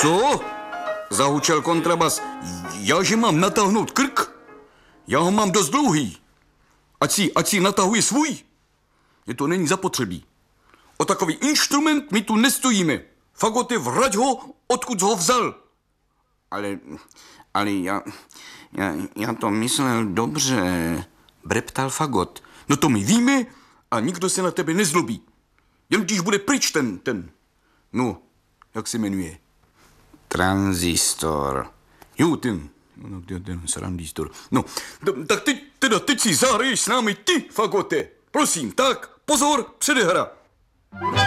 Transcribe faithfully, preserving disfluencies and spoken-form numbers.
Co? Zahučel kontrabas. Já, že mám natáhnout krk? Já ho mám dost dlouhý. Ať si, ať si natahuje svůj. Je to není zapotřebí. O takový instrument my tu nestojíme. Fagote, vrať ho, odkud ho vzal. Ale, ale já, já, já to myslel dobře, breptal Fagot. No to my víme a nikdo se na tebe nezlobí. Jen když bude pryč ten, ten, no, jak se jmenuje? Tranzistor. Jo, ten, no, ten, ten srandistor. No, tak teď, teda teď si zahraješ s námi ty, Fagote. Prosím, tak, pozor, předehra.